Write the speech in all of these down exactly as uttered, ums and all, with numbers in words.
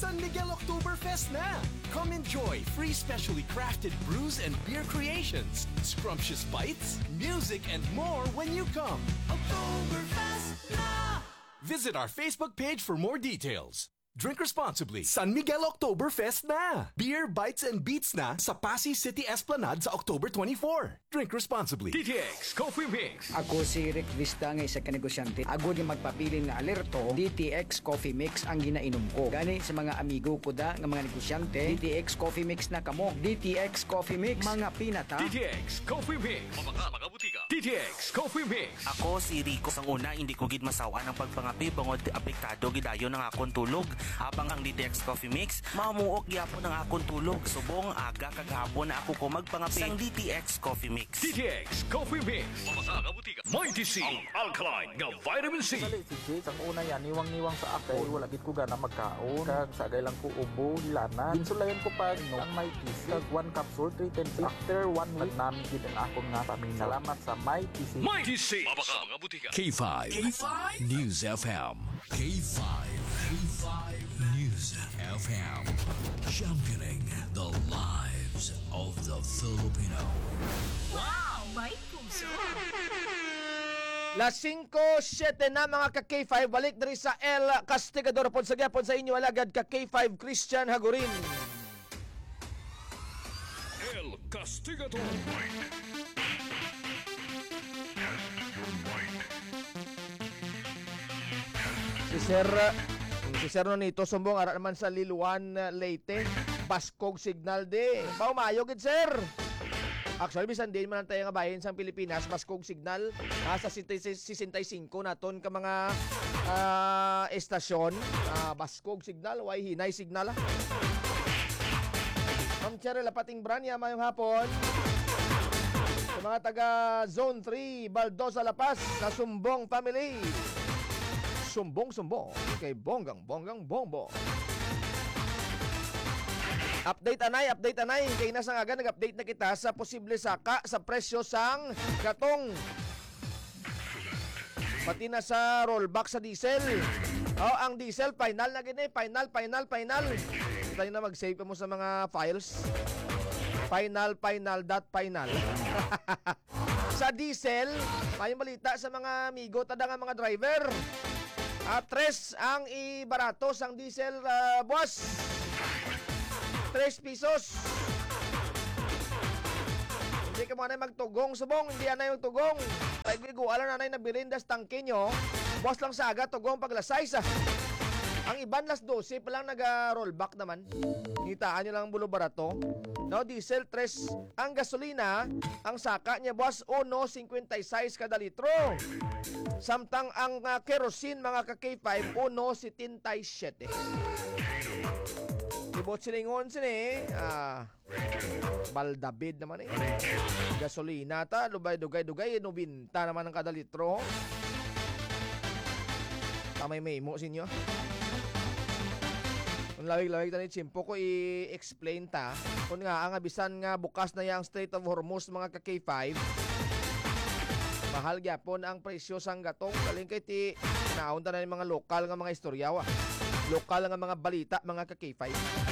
San Miguel Oktoberfest na! Come enjoy free specially crafted brews and beer creations, scrumptious bites, music, and more when you come. Oktoberfest na! Visit our Facebook page for more details. Drink responsibly. San Miguel Oktoberfest na! Beer, bites, and beats na sa Pasay City Esplanade sa October twenty-fourth. Drink responsibly. D T X Coffee Mix. Ako si Rick Vista nga isa ka negosyante. Ako di magpapili nga alerto, D T X Coffee Mix ang ginainom ko. Gani sa mga amigo ko da nga mga negosyante, D T X Coffee Mix na kamo. D T X Coffee Mix, mga pinata. D T X Coffee Mix. Mabaka, mga butika. D T X Coffee Mix. Ako si Rico. Sang una, hindi ko gid masawa ng pagpangapi bangod apektado gidayon ng akong tulog. Habang ang D T X Coffee Mix, mamuok gyapon ang akong tulog. Subong aga kagahapon na ako ko magpangapi sang D T X Coffee Mix. D T X Coffee Mix. Mabaka, mga butika. Mighty C. Ang alkaline nga vitamin C. Dali si Jake, ang una yan, niwang-niwang sa ako. Wala gid ko gana magkaon. Kag sagay lang ko ubo, hilana. Ginsulayan ko pa no, ang Mighty C. Kag one capsule, three ten C. After one week, namin gid ang akong nga paminaw. Salamat sa Mighty C. Mighty C. Mabaka, mga butika. K five. K five. News F M. K five. K five. News F M. Championing the lives of the Filipino. Wow! May puso! Las five seven na mga ka-K five. Balik dari sa El Castigador. Pon sa gyapon sa inyo alagad ka-K five Christian Hagurin. El Castigador. Si Sir Si Sir Nonito sumbong ara naman sa Liluan Leyte. Baskog signal de. Paumayo gid Sir. Actually bisan din man tayo nga bahin sa Pilipinas, Baskog signal nasa sixty-five naton ka mga uh, estasyon. Uh, Baskog signal, way hinay signal. Ma'am Cheryl Lapating Branya mayong hapon. Sa mga taga Zone three, Baldosa Lapas, sa Sumbong family. Sumbong-sumbong kay bonggang-bonggang bombo. Update anay, update anay. Kay nasa nga nag-update na kita sa posible saka sa presyo sang gatong. Pati na sa rollback sa diesel. Oh, ang diesel final na gini, final, final, final. Tayo na mag-save mo sa mga files. Final, final, dot final. Sa diesel, may balita sa mga amigo tada nga mga driver. At tres ang ibarato sang diesel uh, boss. Tres pisos. Hindi ka muna magtugong subong. Hindi na yung tugong. Ay guguala na na birindas tangke nyo. Boss lang sa aga tugong paglasay sa. Ang iban las twelve pa lang nag-rollback naman. Ngitaan nyo lang ang bulo barato. No, diesel tres. Ang gasolina, ang saka niya boss one fifty-six kada litro. Samtang ang uh, kerosene mga ka-K five one seventy-seven. Ibot silingon sini ah baldabid naman eh. Gasolina ta lubay dugay dugay nobenta naman ang kada litro. Tamay memo sinyo. Kung lawig-lawig tani chimpo ko i-explain ta. Kung nga ang abisan nga bukas na yang Strait of Hormuz mga ka-K five. Mahal gyapon ang presyo sang gatong kaling kay ti naon ta na mga lokal nga mga istoryawa. Lokal nga mga balita mga ka-K five.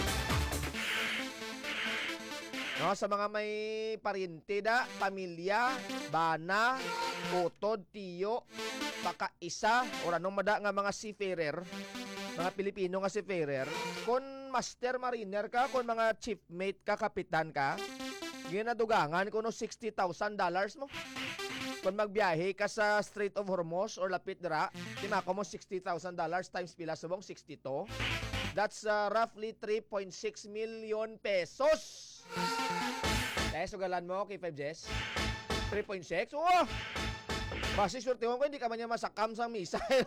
No, sa mga may parente da, pamilya, bana, utod, tiyo, pakaisa, o anong mada nga mga seafarer, mga Pilipino nga seafarer, kung master mariner ka, kung mga chiefmate ka, kapitan ka, ginadugangan kung no sixty thousand dollars mo. Kung magbiyahe ka sa Strait of Hormuz or lapit dira, timako mo sixty thousand dollars times pila subong sixty-two. That's uh, roughly three point six million pesos. Dahil sugalan mo kay five Jess. three point six? Oh! Basi surte ko hindi ka man niya masakam sa missile.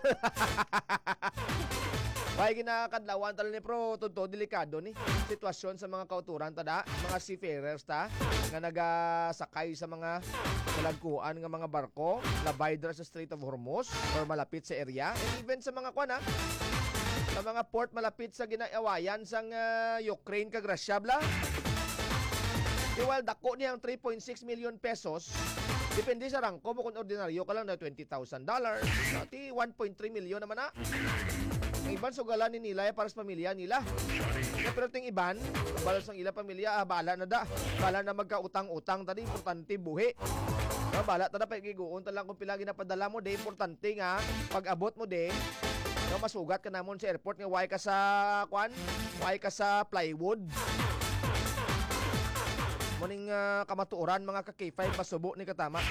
Kaya ginakadlawan tala ni pro todo delikado ni sitwasyon sa mga kauturan tada, mga seafarers ta nga nagasakay sa mga kalagkuan nga mga barko labay dira sa Strait of Hormuz or malapit sa area, and even sa mga kuan ha, sa mga port malapit sa ginaawayan sang uh, Ukraine kag Russia bla. Iwal dako niyang three point six million pesos. Depende sa rangko mo kung ordinaryo ka lang na twenty thousand dollars. Ti one point three million naman na. Ang iban sugalan ni nila para sa pamilya nila. Yeah, pero ting iban, balas ng ila pamilya, ah, bala na da. Bala na magkautang-utang tadi, importante buhi. No, bala tada pa igiguon talang kung pila ginapadala mo de, importante nga pag abot mo de. No, masugat ka namon sa airport nga way ka sa kwan, way ka sa plywood. Muning uh, kamatuoran mga ka K five pasubo ni katama.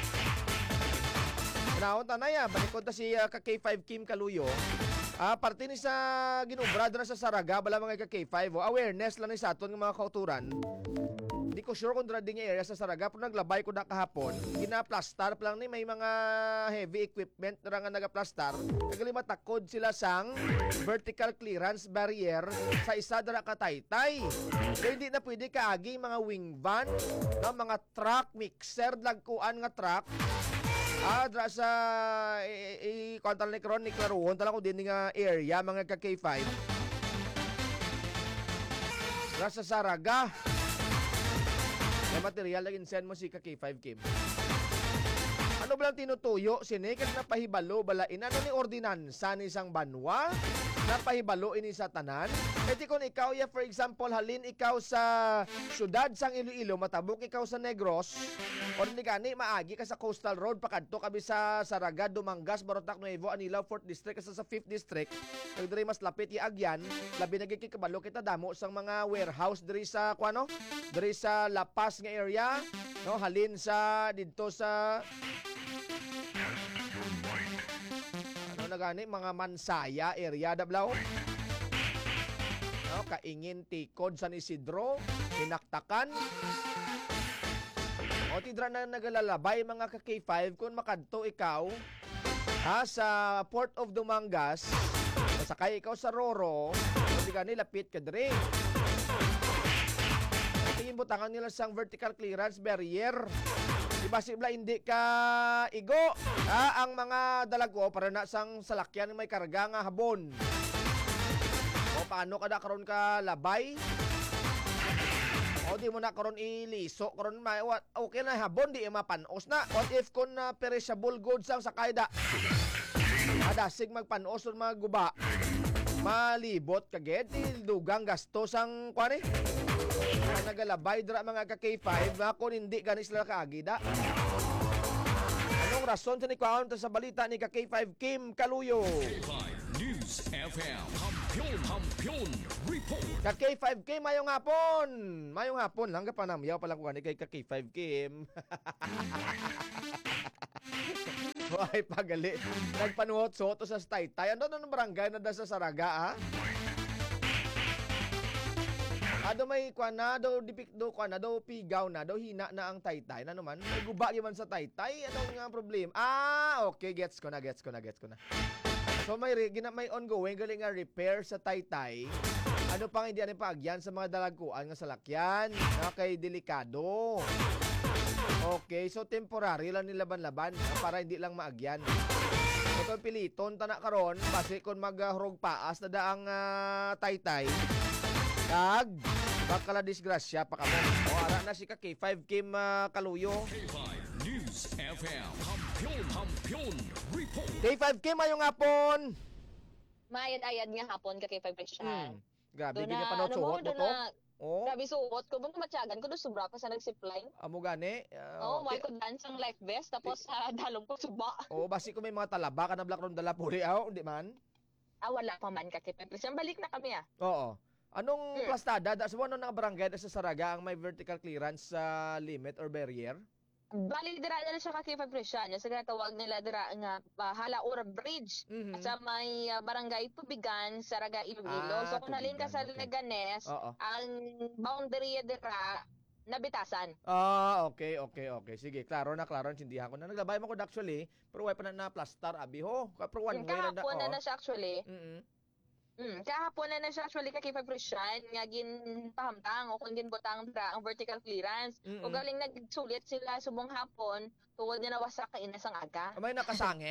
Naon tanay ah, balikod ta si uh, ka K five Kim Kaluyo. Ah, parte ni sa ginubrad na sa Saraga bala mga ka K five, oh, awareness lang ni sa aton ng mga kauturan. Di ko sure kung drading area sa Saraga pero naglabay ko na kahapon. Gina-plastar pa lang ni may mga heavy equipment na nga naga-plastar. Kagali matakod sila sang vertical clearance barrier sa isa dara ka Taytay. Kaya hindi na pwede kaagi mga wing van, no, mga truck, mixer, lagkuan nga truck. Ah, dra sa i-kontal ni Kron ni Klaruhon talang ko din nga area mga ka K five. Dra sa Saraga. May material laging send mo si ka K five Kim. Ano ba lang tinutuyo? Sinikit na pahibalo balain. Ano ni ordinansa ni isang banwa? Napahibalo ini sa tanan? Pwede kung ikaw, ya, for example, halin ikaw sa syudad sang Iloilo, matabok ikaw sa Negros, o ni gani, maagi ka sa Coastal Road, pakadto kabi sa Saraga, Dumangas, Barotac, Nuevo, Anilao, fourth District, kasi sa fifth District, nagdiri mas lapit iagyan, labi nagkikabalo kita damo sang mga warehouse diri sa, kuano, diri sa La Paz nga area, no, halin sa, dito sa, ano na gani, mga Mansaya area, dablaw. No, Kaingin, Tikod, San Isidro, Hinaktakan. O tidra na nagalalabay mga ka K five kung makadto ikaw ha, sa Port of Dumangas, sakay ikaw sa Roro, hindi ka nilapit ka diri. Tingin butangan nila sang vertical clearance barrier. Diba sibla hindi ka igo ha, ang mga dalago para na sang salakyan may karga nga habon. O paano kada karon ka labay? O di mo na karon iliso karon may okay na habon di mapanos na. What if kun uh, perishable goods ang sakay da? Adasig magpanos or mga guba. Malibot kaged di dugang gastos ang kuan eh. Nagalabay dra mga ka K five kung hindi gani sila kaagi da. Anong rason sa ni kwaon sa balita ni ka K five Kim Kaluyo? K five News F M. Hampyon, Hampyon Report. Ka K five Kim, mayong hapon. Mayong hapon lang ka panamyaw pala ko ni kay ka K five Kim. Ay pagali. Nagpanuhot soto sa Taytay. Ano no barangay na da sa Saraga ha? Ado may kuan na do dipik do kuan na do pigaw na do hina na ang Taytay na naman. May guba gyud man sa Taytay. Anong nga problem? Ah, okay, gets ko na, gets ko na, gets ko na. So may gina may ongoing galing nga repair sa Taytay. Ano pang hindi ani paagyan sa mga dalaguan nga salakyan, na kay delikado. Okay, so temporary lang nilaban-laban para hindi lang maagyan. Ito piliton tana karon base kon maghurog paas na daang uh, Taytay. Kag bakala disgrasya pa kamo. O ara na si ka K five Kim uh, Kaluyo. K five News F M. Hampyon, Hampyon Report. K five Kim mayong hapon. Mayad-ayad nga hapon ka kay five Christian. Hmm. Grabe Doon gini na- panood ano suhot mo doon to. na- Oh, Grabe suot ko. Bang matyagan ko doon sobra pa sa nag-zipline. amo gani. Uh, Oo, may ko dance ang life vest. Tapos sa dalong ko suba. oh, basi ko may mga talaba ka na black ron dala puri aw, di man. Ah, wala pa man ka kay five Christian. Balik na kami ah. Oo. Anong Hmm. plastada? Da sa ano ng barangay da sa Saraga ang may vertical clearance sa limit or barrier? Bali, dira na siya ka kay five Christian. Yung sa tawag nila dira nga uh, Halaura Bridge. Mhm. At sa may uh, barangay Tubigan, Saraga, Iloilo. Ah, so kung halin ka sa Tubigan, okay. Leganes, Oo. ang boundary dira nabitasan. Ah, okay, okay, okay. Sige, klaro na, klaro. Sindihan ko na. Naglabay mo ko actually, pero why pa na na-plastar, abi ho. Pero one way na na. Kahapon na oh. na siya actually. Mm-mm. Mm, kahapon na na siya actually ka kay five Christian nga gin pahamtang o kung gin butang dra ang vertical clearance. Mm-mm. O galing nagsulit sila subong hapon tuwod niya nawasak ka inas ang aga. May nakasangit?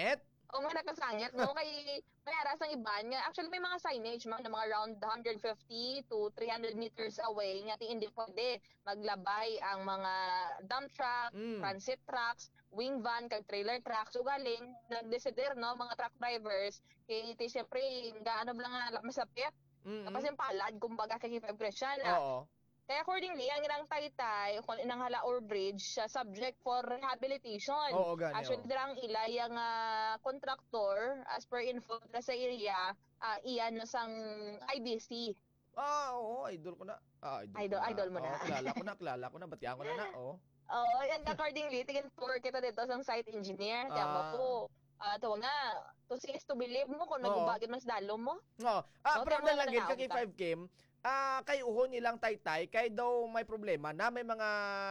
O mga nakasangit, no? Kay may aras ang iban nga. Actually, may mga signage mga, na mga around one fifty to three hundred meters away nga ti hindi pwede maglabay ang mga dump truck, Mm. transit trucks, wing van, kag trailer trucks. So galing, nag-decider, no, mga truck drivers, kay iti siyempre, gaano lang nga masapit. Mm. Tapos yung palad, kumbaga kay five Christian. Oo. Kaya accordingly, ang ilang taytay, kung inang Halaor Bridge, uh, subject for rehabilitation. Oo, gani. Actually, Oo. dirang ila yung uh, contractor, as per info na sa area, uh, iyan na sang I B C. Ah, oo, idol ko na. Ah, idol, Idol- ko na. idol mo na. Oo, kilala ko na, kilala ko na. Batiyan ko na na, oh. Oo, and accordingly, tingin tour kita dito sang site engineer. Kaya mo Ah. po, uh, tawag nga, to see is to believe mo kung Oo. nagubagin mas dalo mo. Oo. Ah, Oo, pero tama lang na gid na, kay Auta. five Kim, ah kay uhon nilang taytay kay daw may problema na may mga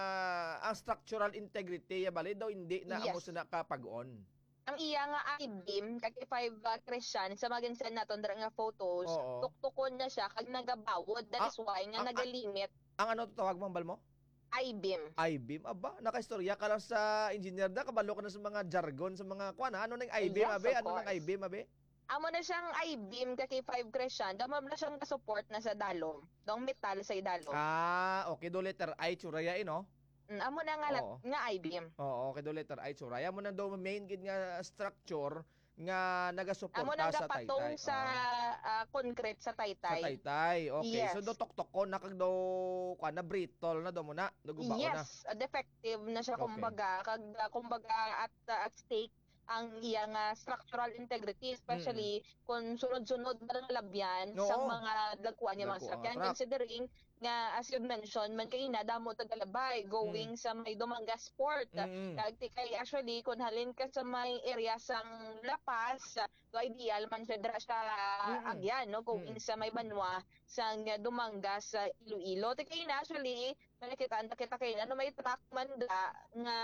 ang structural integrity ya bali daw hindi na Yes. amo sina kapag-on. Ang iya nga I-beam, kag five uh, Christian, sa maginsan naton dira nga photos, Oo. tuktukon na siya, kag nagabawod. That Ah, is why nga ang- nagalimit Ang ano to tawag mong balmo? I-beam. I-beam aba, nakaistorya ka lang sa engineer da, kabalo ka na sa mga jargon sa mga kuan. Ano nang I-beam Yes, abe? of Ano nang course. I-beam abe? Amo na siyang I-beam kag five Christian, damo na siyang support na sa dalom. Dong metal sa idalom. Ah, okay, do letter I churaya no? Mm, amo na nga, Oo. lat- nga I-beam. Oo, okay, do letter I churaya mo na daw main gid nga structure nga Amo nagasuporta na sa gapatong taytay. sa Ah. ah, concrete sa Sa taytay. taytay. Okay. Yes. So do tok-tok ko na kag do kuan na brittle na do mo na, nagubao na. Yes, uh, defective na siya Okay. kumbaga, kag uh, kumbaga at uh, at stake ang iyang uh, structural integrity, especially kung sunod-sunod ba ng labyan Oo. sa mga dagkuan niya mga Dagkuan sasakyan, nga truck. considering nga as you mentioned man kay na damo tagalabay going sa may Dumangas Port. Mm. Kag ti kay actually kung halin ka sa may area sang Lapas, so ideal man siya dira siya Mm-mm. agyan no going Mm. sa may Banwa sang uh, Dumangas sa Iloilo. Ti kay na actually nakita kita kay ano may truck man da nga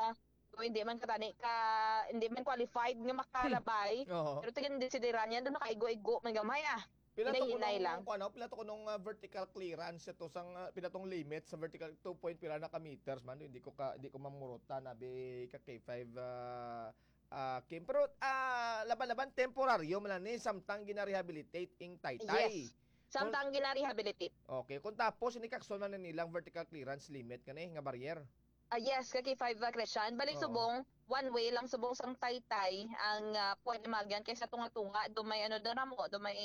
o hindi man katani ka hindi man qualified nga makalabay. Oo. Pero tingin desideran niya doon nakaigo-igo may gamay ah. Pila to ko Hinay-hinay nung lang. kuan, ano, pila to ko nung uh, vertical clearance ito sang uh, pila tong limit sa vertical two point pila na ka meters man hindi ko ka hindi ko mamurutan abi ka K five uh, uh, Kim. Pero ah laban-laban temporaryo man ni samtang gina-rehabilitate ing taytay. Yes. Samtang gina-rehabilitate. Okay, kung tapos ini kakson man na nilang vertical clearance limit kani nga barrier. Ah yes, kay five uh, Christian. Balik Oo. subong, one way lang subong sang taytay ang uh, pwede magyan kaysa tunga-tunga. Do may ano doon mo, do may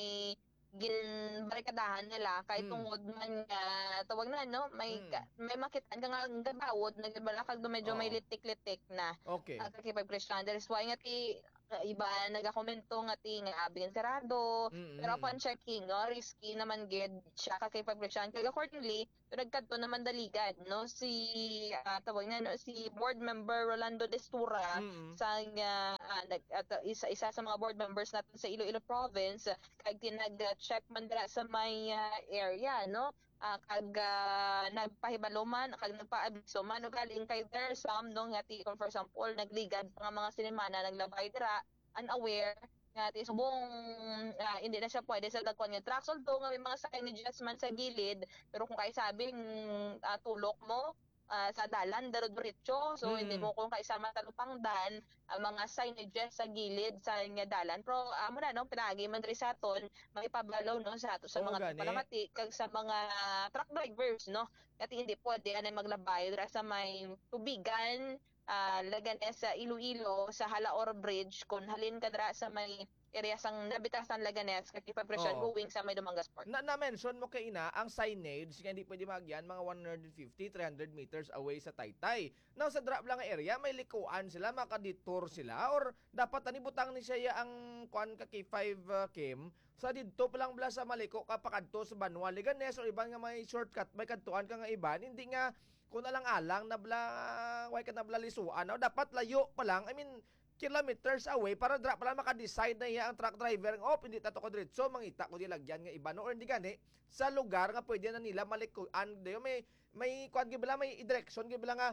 ginbarikadahan nila kay Mm. tungod man nga tawag na no may Mm. ka- may makitaan ka nga ang gabawod nagbalakag do medyo Oo. may litik-litik na. Okay. Uh, kay five Christian. That is why nga ti uh, iba nagakomento nga ti nga abing sarado. Mm-mm. Pero upon checking, no, risky naman gid siya kay five Christian. Kaya accordingly, nagkadto naman daligan, no, si uh, tawag na no, si board member Rolando Destura Mm-mm. sa uh, uh, nag, at, uh, isa isa sa mga board members natin sa Iloilo province uh, kag tinag-check man dira sa may uh, area, no. Uh, kag uh, nagpahibalo man kag nagpaabiso man no, galing kay there some no nga ti kung for example nagligad pa nga mga sinemana naglabay dira unaware nga ti subong ah, hindi na siya pwede sa dagkon nga tracks although nga may mga signages man sa gilid pero kung kay sabing ah, tulok mo ah, sa dalan diretso so Mm. hindi mo kung kaisama talupang dan ang mga signages sa gilid sa nga dalan pero amo na no pinagi man diri sa aton makipabalaw no sa ato sa Oo, mga gani. palamati kag sa mga truck drivers no kasi hindi pwede anay maglabay dira sa may tubigan ah Laganes sa Iloilo sa Halaor Bridge kung halin ka dira sa may area sang nabitasan Laganes kag ipapresyon Oo. going sa may Dumangas Port. Na, na-mention mo kay ina, ang signage nga hindi pwede magyan mga one fifty, three hundred meters away sa Taytay. Now sa drop lang nga area, may likuan sila, makadetour sila or dapat ani butang ni siya ang kuan ka K five uh, Kim sa didto pa lang bala sa maliko ka pakadto sa Banwa Liganes or iban nga may shortcut, may kadtuan ka nga iban, hindi nga kung alang-alang na bla way ka na bla lisuan, no? Dapat layo pa lang. I mean kilometers away para dra pala maka-decide na iya ang truck driver nga, oh, hindi tato ko diretso, mangita ko dilagyan nga iba no or hindi gani sa lugar nga pwede na nila malikuan dayo may may kuan gibala may direction gibala nga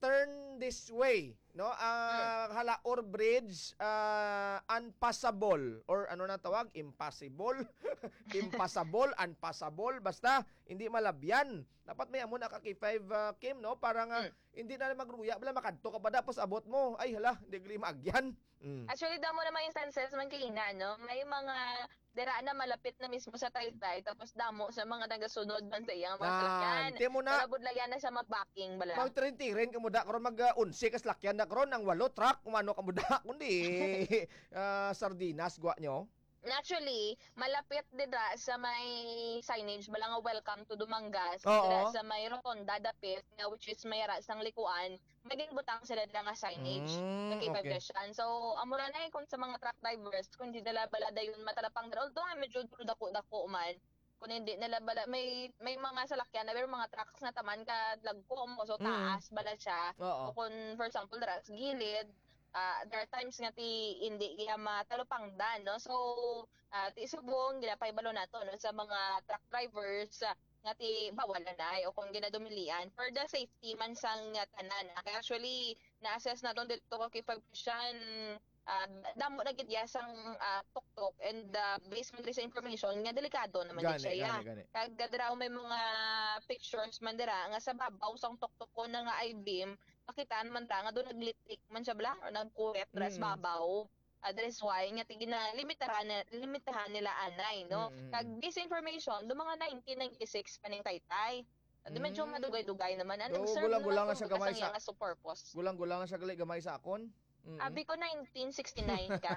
turn this way, no? Uh, Halaor Bridge, uh, unpassable or ano na tawag? Impossible. Impossible, unpassable, basta hindi malabyan. Dapat may amo na ka K five uh, Kim, no? Para nga mm. hindi na magruya, bala makadto ka ba tapos abot mo. Ay hala, hindi gali maagyan. Mm. Actually, damo na mga instances man kina, no? May mga dira na malapit na mismo sa Taytay tapos damo sa mga nagasunod man sa iyang mga salakyan. Temo na. Palabod lang yan na sa mag-backing bala. Pag tirin-tirin kamuda karon mag-unsi kas lakyan na karon ang walo truck kumano kamuda kundi uh, sardinas gwa nyo. Actually, malapit dira sa may signage bala nga welcome to Dumangas, Oo. dira sa may rotonda dapit nga which is may ra sang likuan, maging butang sila dira nga signage Mm, sa K five okay. Vision. So, amo na nay kung sa mga truck drivers kung di dala bala dayon matalapang dira, although ay medyo dako-dako man, kung hindi nila bala may may mga salakyan na may mga trucks na taman ka lagko mo so taas bala siya. Oo. O kung for example dira sa gilid, Uh, there are times nga ti hindi kaya matalupangdan, no? So, uh, ti subong ginapay balo nato no sa mga truck drivers uh, nga ti bawal na nay o kung ginadumilian for the safety man sang uh, tanan. Kaya actually na-assess naton dito ko kay pagpusyan uh, damo na gid sang uh, tuktok and uh, based man sa information nga delikado naman Gani, gid siya. gani, gani. Kag dira may mga pictures man dira nga sa babaw sang tuktok ko na nga I-beam pakitaan man ta nga do naglitik man siya bala or nagkuret dress Mm. babaw. Uh, that is why nga tigina na limitahan na limitahan nila anay no. Mm. Kag this information do mga nineteen ninety-six pa ning Taytay. Uh, Mm. medyo madugay-dugay naman Oo, ano nag-serve gulang-gulang naman sa kung gamay kasang sa- iyang sa purpose. Gulang-gulang sa gali gamay sa akon. Mm. Abi ko nineteen sixty-nine ka.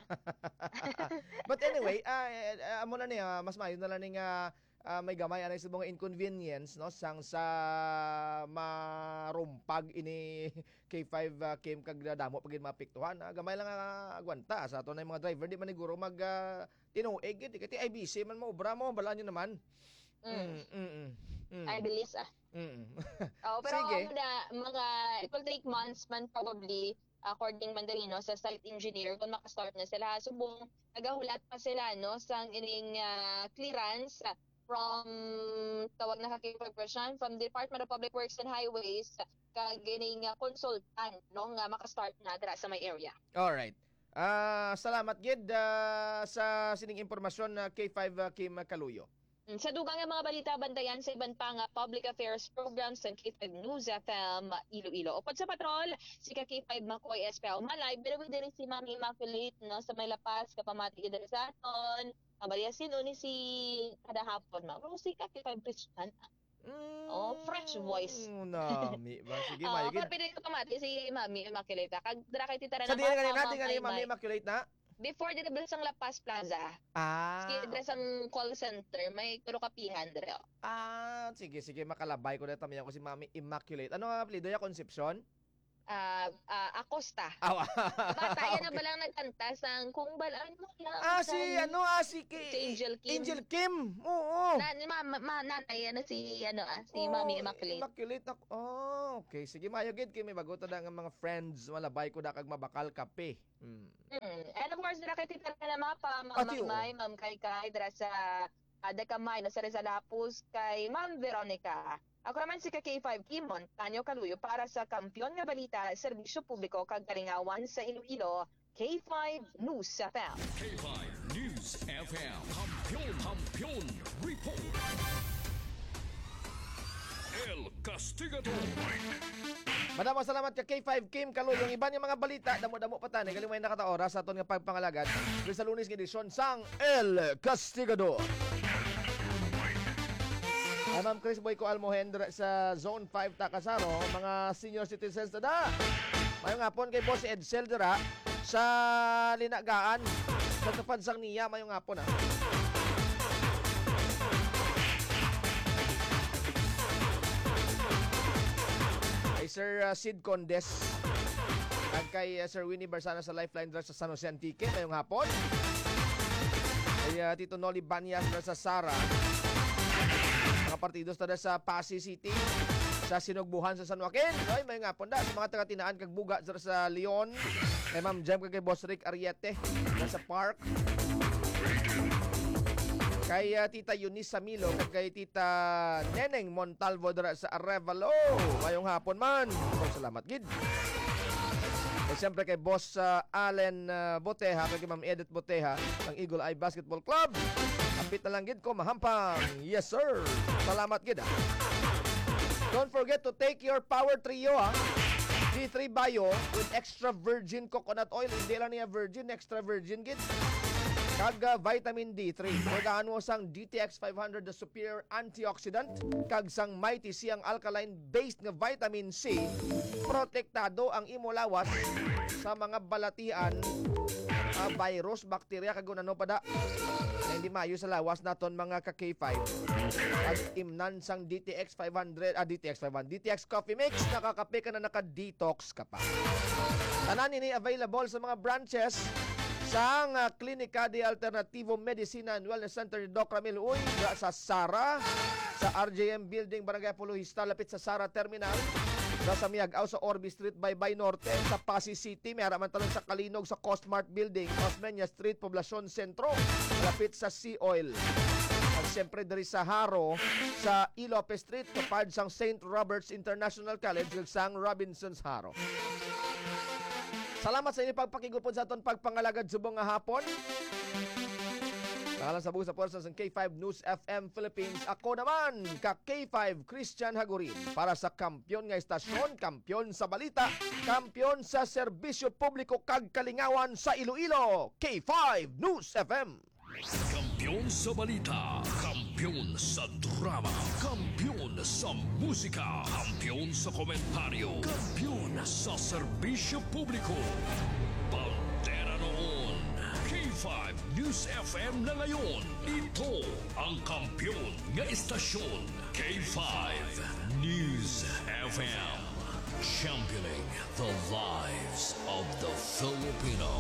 But anyway, uh, uh, amo na niya mas maayo na lang ning uh, uh, may gamay anay sa mga inconvenience no sang sa marumpag ini K five uh, Kim kag damo pagin mapiktuhan. Uh, gamay lang uh, agwanta sa ato na mga driver di man siguro mag uh, tinuig gid kay I B C man mo obra mo bala nyo naman. Mm. Mm. mm, mm. Ay bilis ah. Mm. Oh, pero Sige. ano na, mga, it will take months man probably, according Mandarino, sa site engineer, kung makastart na sila. Subong, nagahulat pa sila, no, sa ining uh, clearance uh, from, tawag na kakipagpresyon, from the Department of Public Works and Highways, kag ining uh, consultant, no, nga makastart na dira sa may area. Alright. Ah, salamat gid uh, sa sining impormasyon na K five uh, Kim Kaluyo. Sa dugang nga mga balita, bantayan sa iban pa nga public affairs programs ng K five News F M Iloilo. Upod sa patrol, si K five Makoy S P L Malay, pero diri si Mami Immaculate no, sa may lapas, kapamati diri sa aton. Ang baliasin ni si kada hapon, ma. Pero si K five Christian. Mm, Oh, fresh voice. Nami. Ba, sige, Ah, mayo gid. pero pwede ko pamati si Mami Immaculate. Kag dira kay titara Sa na diyan kanina mama, natin kanina may- Mami Immaculate na. Before dito sa La Paz Plaza, Ah. sige dira sa call center, may tulo kapihan dira. Ah, sige sige makalabay ko na tamiyan ko si Mami Immaculate. Ano nga apelyido ya Concepcion? Ah, ah, Acosta. Awa. Bata, yan na ba lang nagkanta sang kung balaan mo yan. Ah, si ano ah si, Ki, Si Angel Kim. Angel Kim. Oo. Na, ni mama, ma, nanay, ano si, ano ah, si Oo, Mami Immaculate. Immaculate na. Oh, okay. Sige, mayo gid kay may bago ta nga mga friends malabay ko da kag mabakal kape. Hmm. Mm. And of course, dira kay tita na mapa, Ah, Ma'am tiyo. May, Ma'am Kay Kay, dira sa uh, Dekamay, na sa Rizal Lapus, kay Ma'am Veronica. Ako naman si K five Kimon, Tanyo Kaluyo, para sa Kampiyon nga Balita, Serbisyo Publiko, kag Kalingawan sa Iloilo, K five News F M. K five News F M. Kampiyon, Kampiyon Report. El Castigador. Madamo salamat ka K five Kim Kaluyo. Yung iba niyang mga balita, damo-damo pa tani galing may nakata oras sa aton nga pagpangalagad. Sa Lunes nga edisyon sang El Castigador. Ay, Ma'am Chris Boy ko Almohendra sa Zone five Takasaro, mga senior citizens na da. Mayong hapon kay Boss Edsel dira sa Linagaan sa Kapansang Niya, mayong hapon ha. Kay Sir uh, Sid Condes at kay uh, Sir Winnie Barsana sa Lifeline dira sa San Jose Antique, mayong hapon. Kay uh, Tito Noli Banyas dira sa Sara. Mga partidos tada sa Pasig City, sa Sinugbuhan sa San Joaquin. Ay, may nga po da. Sa mga taga-tinaan kag buga dira sa Leon. Kay Ma'am Jem kay Boss Rick Ariete dira sa Park. Kay uh, Tita Eunice Samilo, kay Tita Neneng Montalvo dara sa Arevalo. Mayong hapon man. So, salamat gid. At siyempre kay Boss uh, Allen uh, Boteha, kay Ma'am Edith Boteha ng Eagle Eye Basketball Club. Kapit na lang gid ko, mahampang. Yes sir. Salamat gid ah. Don't forget to take your Power Trio ah. D three Bio with extra virgin coconut oil. Hindi lang niya virgin, extra virgin gid. Kag uh, vitamin D three. Pagkaan mo sang D T X five hundred, the superior antioxidant. Kag sang Mighty C, ang alkaline-based nga vitamin C. Protektado ang imo lawas sa mga balatian, uh, virus, bakterya, kag ano pa da. Na hindi mayo sa lawas naton mga ka K five. Kag imnan sang D T X five hundred, ah D T X five hundred, D T X Coffee Mix, nakakape ka na naka-detox ka pa. Tanan ini available sa mga branches sang uh, Klinika de Alternativo Medicina and Wellness Center ni Doc Ramil Uy sa Sara, sa R J M Building, Barangay Apologista, lapit sa Sara Terminal, sa Miagaw sa Orby Street, Baybay Norte, sa Pasig City, may haraman talon sa Kalinog sa Costmart Building, Osmeña Street, Poblacion Centro, lapit sa Sea Oil. At siyempre dari sa Haro, sa Ilope Street, kapad sang Saint Robert's International College, sang Robinson's Haro. Salamat sa inyo pagpakigupod sa aton pagpangalagad subong nga hapon. Pangalan sa buong sa porsa ng K five News F M Philippines. Ako naman, ka K five Christian Hagurin. Para sa kampyon nga istasyon, kampyon sa balita, kampyon sa serbisyo publiko kag kalingawan sa Iloilo. K five News F M. Kampiyon sa balita, kampiyon sa drama, kampiyon sa musika, kampiyon sa komentaryo, kampiyon sa serbisyo publiko. Bandera noon, K five News F M na ngayon. Ito ang kampiyon nga istasyon, K five News F M. Championing the lives of the Filipino.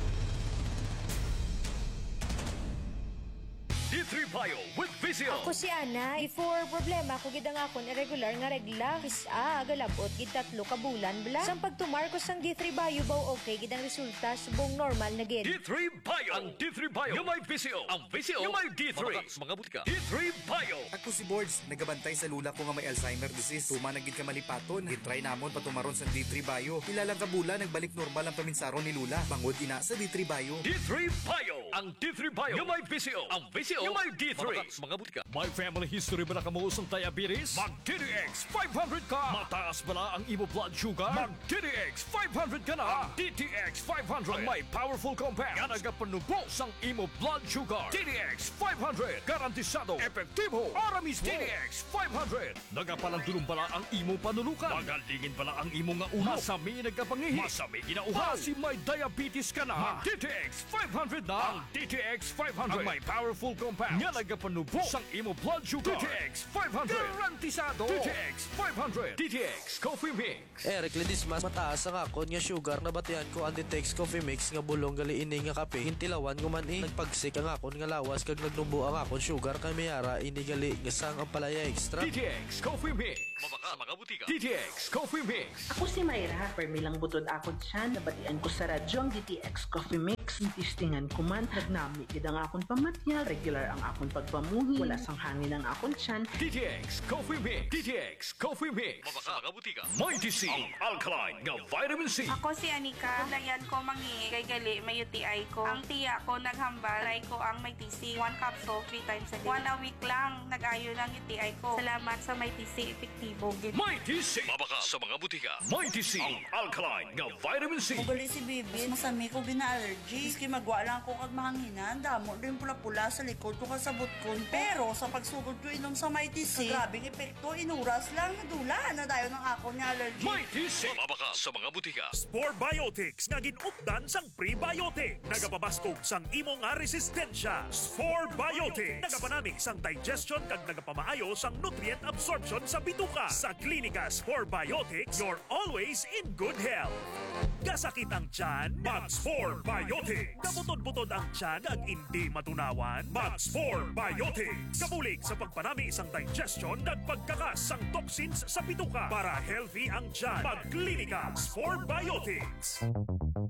D three Bio with Vizio. Ako si Ana. Before problema ko gid ang akon irregular nga regla. Kisa galabot gid tatlo ka bulan bla. Sang pagtumar ko sang D three Bio baw okay gid ang resulta subong normal na gid. D three Bio. Ang D three Bio yung may Vizio. Ang Vizio yung may D three. Mga butika. D three Bio. Ako si Boards. Nagabantay sa lula ko nga may Alzheimer disease. Tuma na gid ka malipaton. Gitry namon patumaron sa D three Bio. Ilalang ka bulan nagbalik normal ang paminsaron ni lula. Bangod ina sa D three Bio. D three Bio. Ang D three Bio yung may Vizio. Ang Vizio yung may D three. Mga butika. May family history ba na kamuusang diabetes? Mag-D D X five hundred ka. Mataas ba na ang imo blood sugar? Mag-D D X five hundred ka na. Ang D T X five hundred ang may powerful compound nga nagapanubos ang imo blood sugar. D D X five hundred. Garantisado, epektibo. Para mismo. D D X five hundred. Nagapalandulong bala ang imo panulukan. Magalingin bala ang imo nga ulo. Masami nagkapangihi. Masami ginauhaw. Si may diabetes ka na. D T X five hundred na. Ang D T X five hundred ang may powerful compound nga nagapanubos ang imo blood sugar. D T X five hundred. Garantisado. D T X five hundred. D T X Coffee Mix. Eric Ledismas, mataas ang akon nga sugar na batian ko ang D T X Coffee Mix nga bulong gali ini nga kape. Hintilawan ko man eh. Nagpagsik ang akon nga lawas kag nagnumbo ang akon sugar kay mayara ini gali nga sang ang palaya extra. D T X Coffee Mix. Mabaka mga butika. D T X Coffee Mix. Ako si Mayra. Permilang butod akon siya. Nabatian ko sa radyo ang D T X Coffee Mix. Tistingan ko man. Nagnami gid ang akon pamatya. Regular ang akon pagpamuhi. Wala sang hangin ang akon siyan. D T X Coffee Mix. D T X Coffee Mix. Mabaka mga butika. Mighty C. Ang alkaline nga vitamin C. Ako si Anika. Kulayan ko mangi kay gali may U T I ko. Ang tiya ko naghambal. Try ko ang may T C. One capsule, three times a day. One a week lang. Nag-ayo ng U T I ko. Salamat sa may T C. Epektibo. Mighty C. Mabaka sa mga butika. Mighty C. Ang alkaline nga vitamin C. Ugali si Bibi. Masami ko gina-allergy. Iski magwa lang ko kag mahanginan. Damo rin pula-pula sa likod ko kasabot ko. Pero sa pagsugod ko inom sa Mighty C, grabing epekto, inuras lang, dula na dayo ng ako ni allergy. Mighty C. Mabaka sa mga butika. Spore Biotics nga ginupdan sang prebiotic. Nagapabaskog sang imo nga resistensya. Spore Biotics. Nagapanami sang digestion kag nagapamaayo sang nutrient absorption sa bituka. Sa Klinika Spore Biotics, you're always in good health. Kasakit ang tiyan, mag-Spore Biotics. Kabutod-butod ang tiyan ag hindi matunawan, mag-Spore Biotics. Kabulig sa pagpanami isang digestion ag pagkakas sang toxins sa bituka para healthy ang tiyan. Mag-Klinika Spore Biotics.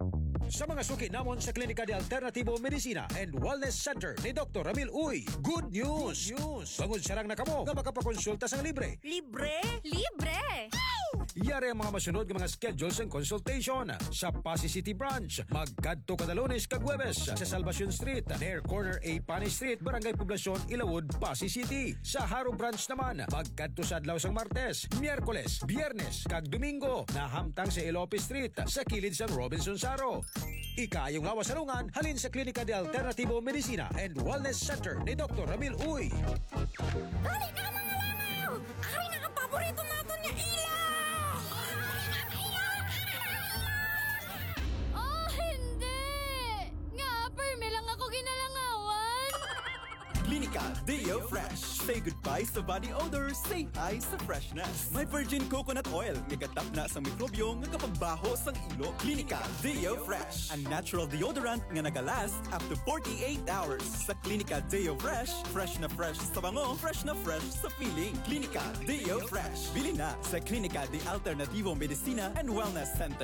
Sa mga suki namon sa Klinika de Alternativo Medicina and Wellness Center ni Doctor Ramil Uy, good news! Good news! Bangod sarang na kamo nga makapakonsulta sang libre. Libre? Libre! Yari ang mga masunod ng mga schedules and consultation sa Pasay City Branch. Magkadto kada Lunes kag Huwebes sa Salvacion Street, near corner A Pani Street, Barangay Poblacion, Ilawod, Pasay City. Sa Haro Branch naman, magkadto sa adlaw sang Martes, Miyerkules, Biyernes kag Domingo, nahamtang sa Ilope Street sa kilid sang Robinson Saro. Ikayong lawas sarungan, halin sa Klinika de Alternativo Medicina and Wellness Center ni Doctor Ramil Uy. Dali na mga langaw! Ay, nakapaborito natin niya ila! Oh, hindi! Nga, perme lang ako ginalangawan! Klinika Deo Fresh. Say goodbye sa body odor, say hi sa freshness. May virgin coconut oil, nagatap na sa mikrobyo nga kapagbaho sang ilo. Klinika Deo Fresh. Ang natural deodorant nga nagalast up to forty-eight hours. Sa Klinika Deo Fresh, fresh na fresh sa bango, fresh na fresh sa feeling. Klinika Deo Fresh. Bili na sa Klinika de Alternativo Medicina and Wellness Center.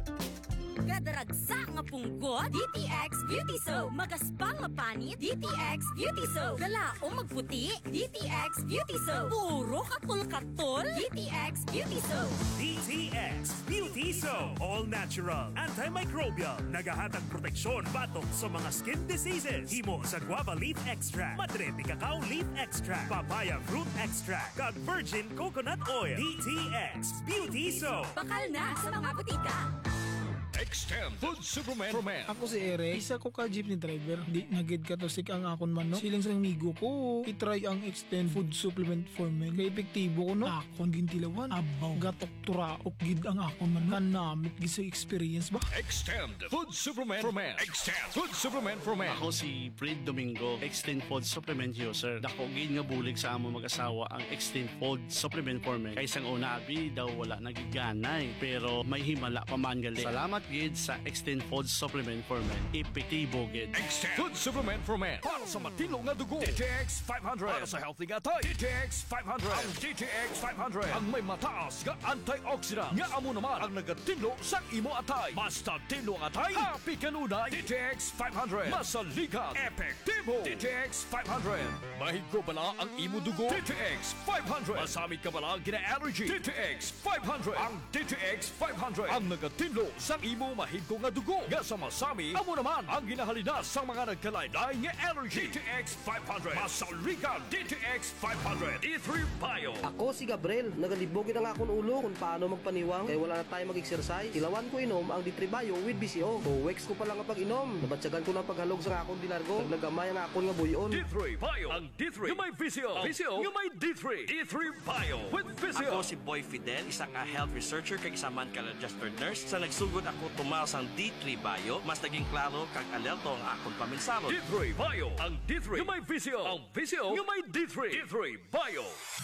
Gadaragsa nga punggot, D T X Beauty Soap. Magaspang nga panit, D T X Beauty Soap. Galaong magputi, D T X Beauty Soap. Puro katol-katol, D T X Beauty Soap. D T X Beauty Soap. All natural, antimicrobial, nagahatag proteksyon batok sa mga skin diseases. Himo sa guava leaf extract, madre de cacao leaf extract, papaya fruit extract, kag virgin coconut oil. D T X Beauty Soap. Bakal na sa mga butika. Extend Food Supplement for Men. Ako si Eric, isa ko ka jeepney driver. Di nagid ka to sik ang akon man, no? Silang sang migo ko, itry ang Extend Food Supplement for Men. Kaya epektibo ko, no? Akon gintilawan, abaw, gatok turaok gid ang akon man. Kanamit gid sa experience ba? Extend Food Supplement for Men. Extend Food Supplement for Men. Ako si Fred Domingo, Extend Food Supplement user. Dako gid nga bulig sa amo mag-asawa ang Extend Food Supplement for Men. Kay sang una abi daw wala nagiganay, pero may himala pa man gali. Salamat gid sa Extend Food Supplement for Men. Epektibo gid. Extend Food Supplement for Men. Para sa matino nga dugo, D T X five hundred. Para sa healthy nga tay, D T X five hundred. Ang D T X five hundred ang may mataas nga antioxidant nga amo naman ang nagatinlo sa imo atay. Basta tinlo ang atay, happy kanunay. D T X five hundred. Masalikat, epektibo. D T X five hundred. Mahigko bala ang imo dugo. D T X five hundred. Masamit ka bala gina-allergy. D T X five hundred. Ang D T X five hundred ang nagatinlo sa imo mahigko nga dugo. Nga sa masami, amo naman ang ginahalina sa mga nagkalaylay nga allergy. D T X five hundred. Masalikat, D T X five hundred. D three Bio. Ako si Gabriel, nagalibogin ang akong ulo kung paano magpaniwang kaya wala na tayo mag-exercise. Ilawan ko inom ang D three Bio with B C O. O weeks ko pa lang ang pag-inom. Nabatsagan ko ng paghalog sa akong dinargo. Naglagamay ang akong nga buyon. D three Bio. Ang D three nga may V C O. V C O nga may D three. D three Bio with V C O. Ako si Boy Fidel, isa ka health researcher kag isa man ka registered nurse. Sa nagsugod ako tumaw sang D three Bio, mas naging klaro kag alerto ang akong paminsaro. D three Bio. Ang D three nga may V C O. Ang V C O nga may D three. D three Bio.